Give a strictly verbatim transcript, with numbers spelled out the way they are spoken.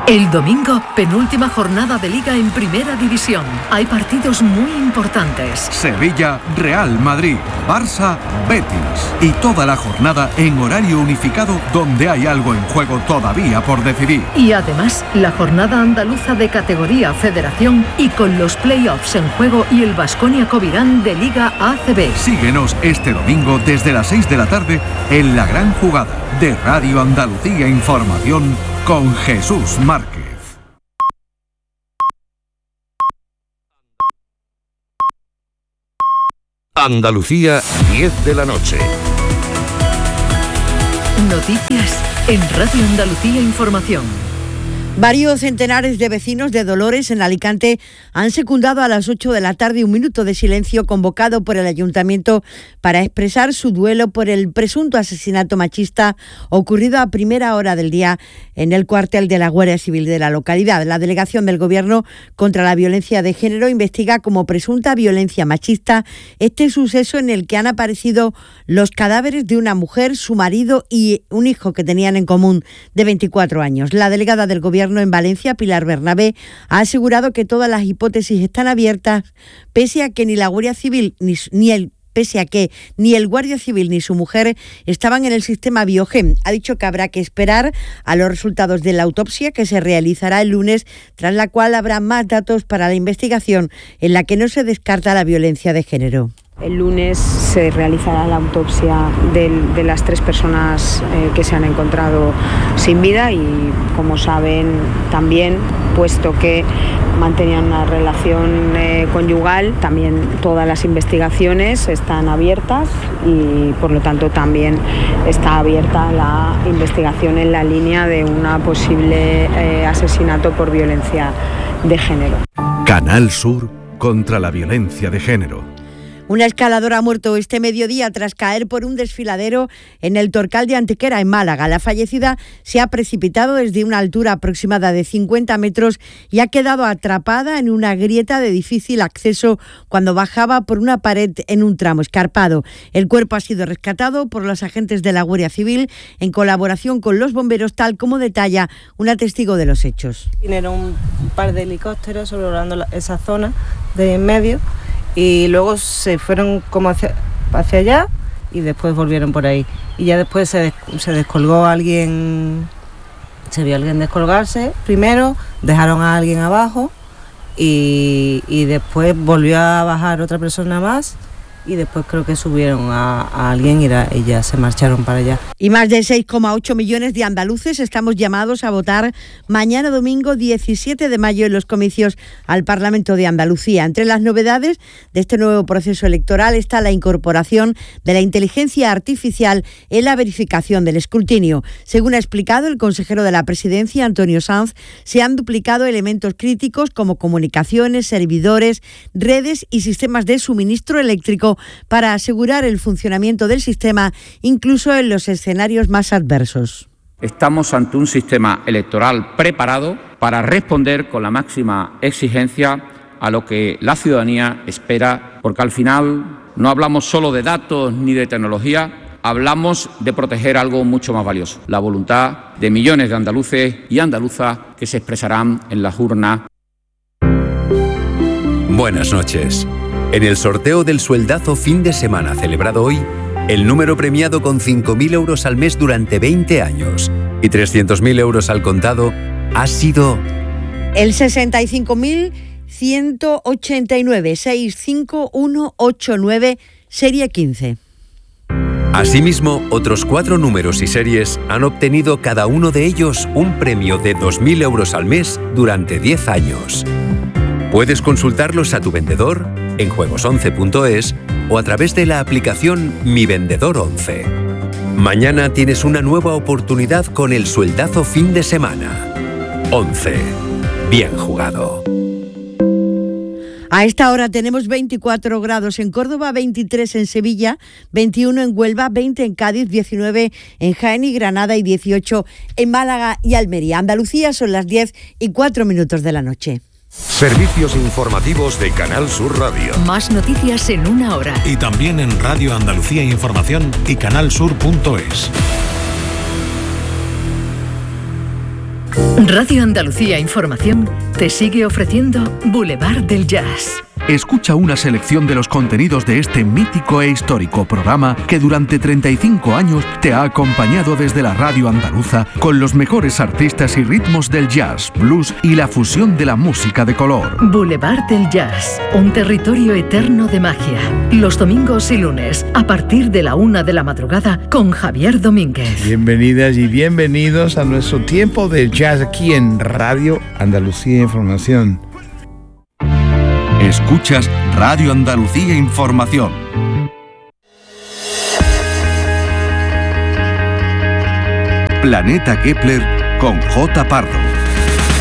El domingo, penúltima jornada de Liga en Primera División. Hay partidos muy importantes. Sevilla, Real Madrid, Barça, Betis. Y toda la jornada en horario unificado, donde hay algo en juego todavía por decidir. Y además, la jornada andaluza de categoría Federación y con los playoffs en juego y el Baskonia Covirán de Liga A C B. Síguenos este domingo desde las seis de la tarde en La Gran Jugada de Radio Andalucía Información con Jesús Márquez. Andalucía, diez de la noche. Noticias en Radio Andalucía Información. Varios centenares de vecinos de Dolores, en Alicante, han secundado a las ocho de la tarde un minuto de silencio convocado por el Ayuntamiento para expresar su duelo por el presunto asesinato machista ocurrido a primera hora del día en el cuartel de la Guardia Civil de la localidad. La Delegación del Gobierno contra la Violencia de Género investiga como presunta violencia machista este suceso en el que han aparecido los cadáveres de una mujer, su marido y un hijo que tenían en común de veinticuatro años. La delegada del Gobierno en Valencia, Pilar Bernabé, ha asegurado que todas las hipótesis están abiertas, pese a que ni la Guardia Civil ni, ni el pese a que ni el Guardia Civil ni su mujer estaban en el sistema Biogen. Ha dicho que habrá que esperar a los resultados de la autopsia que se realizará el lunes, tras la cual habrá más datos para la investigación, en la que no se descarta la violencia de género. El lunes se realizará la autopsia de, de las tres personas eh, que se han encontrado sin vida y, como saben también, puesto que mantenían una relación eh, conyugal, también todas las investigaciones están abiertas y, por lo tanto, también está abierta la investigación en la línea de un posible eh, asesinato por violencia de género. Canal Sur contra la violencia de género. Una escaladora ha muerto este mediodía tras caer por un desfiladero en el Torcal de Antequera, en Málaga. La fallecida se ha precipitado desde una altura aproximada de cincuenta metros y ha quedado atrapada en una grieta de difícil acceso cuando bajaba por una pared en un tramo escarpado. El cuerpo ha sido rescatado por los agentes de la Guardia Civil en colaboración con los bomberos, tal como detalla una testigo de los hechos. Vinieron un par de helicópteros sobrevolando esa zona de en medio y luego se fueron como hacia, hacia allá y después volvieron por ahí. Y ya después se, des, se descolgó alguien, se vio a alguien descolgarse primero, dejaron a alguien abajo y, y después volvió a bajar otra persona más. Y después creo que subieron a, a alguien y, era, y ya se marcharon para allá. Y más de seis coma ocho millones de andaluces estamos llamados a votar mañana domingo diecisiete de mayo en los comicios al Parlamento de Andalucía. Entre las novedades de este nuevo proceso electoral está la incorporación de la inteligencia artificial en la verificación del escrutinio. Según ha explicado el consejero de la Presidencia, Antonio Sanz, se han duplicado elementos críticos como comunicaciones, servidores, redes y sistemas de suministro eléctrico para asegurar el funcionamiento del sistema, incluso en los escenarios más adversos. Estamos ante un sistema electoral preparado para responder con la máxima exigencia a lo que la ciudadanía espera, porque al final no hablamos solo de datos ni de tecnología, hablamos de proteger algo mucho más valioso, la voluntad de millones de andaluces y andaluzas que se expresarán en las urnas. Buenas noches. En el sorteo del sueldazo fin de semana celebrado hoy, el número premiado con cinco mil euros al mes durante veinte años y trescientos mil euros al contado ha sido el sesenta y cinco mil ciento ochenta y nueve, seis cinco uno ocho nueve, serie quince. Asimismo, otros cuatro números y series han obtenido cada uno de ellos un premio de dos mil euros al mes durante diez años. Puedes consultarlos a tu vendedor en juegos once punto es o a través de la aplicación Mi Vendedor once. Mañana tienes una nueva oportunidad con el sueldazo fin de semana. once. Bien jugado. A esta hora tenemos veinticuatro grados en Córdoba, veintitrés en Sevilla, veintiuno en Huelva, veinte en Cádiz, diecinueve en Jaén y Granada y dieciocho en Málaga y Almería. Andalucía, son las diez y cuatro minutos de la noche. Servicios informativos de Canal Sur Radio. Más noticias en una hora. Y también en Radio Andalucía Información y canal sur punto es. Radio Andalucía Información te sigue ofreciendo Boulevard del Jazz. Escucha una selección de los contenidos de este mítico e histórico programa que durante treinta y cinco años te ha acompañado desde la radio andaluza con los mejores artistas y ritmos del jazz, blues y la fusión de la música de color. Boulevard del Jazz, un territorio eterno de magia. Los domingos y lunes, a partir de la una de la madrugada, con Javier Domínguez. Bienvenidas y bienvenidos a nuestro tiempo de jazz aquí en Radio Andalucía Información. Escuchas Radio Andalucía Información. Planeta Kepler con J. Pardo.